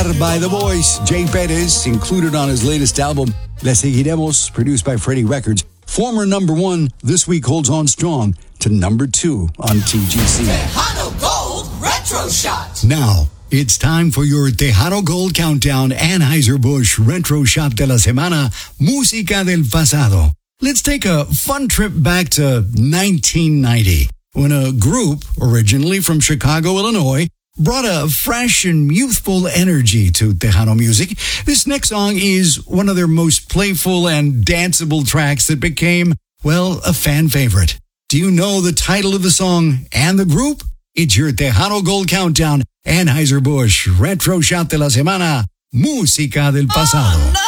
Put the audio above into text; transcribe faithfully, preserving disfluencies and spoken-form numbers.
Estar by the voice, Jay Perez, included on his latest album, Le Seguiremos, produced by Freddie Records. Former number one, this week holds on strong to number two on T G C. Tejano Gold Retro Shot. Now, it's time for your Tejano Gold Countdown Anheuser-Busch Retro Shot de la Semana, Música del Pasado. Let's take a fun trip back to nineteen ninety, when a group, originally from Chicago, Illinois, brought a fresh and youthful energy to Tejano music. This next song is one of their most playful and danceable tracks that became, well, a fan favorite. Do you know the title of the song and the group? It's your Tejano Gold Countdown Anheuser-Busch Retro Shot de la Semana, Música del Pasado. Oh, no.